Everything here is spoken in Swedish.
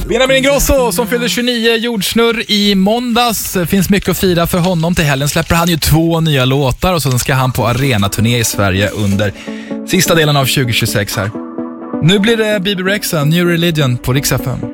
Benjamin Ingrosso som fyllde 29, jordsnurr i måndags. Finns mycket att fira för honom. Till helgen släpper han ju 2 nya låtar och så ska han på arenaturné i Sverige under sista delen av 2026 här. Nu blir det Bibi Rexha, New Religion på Rix FM.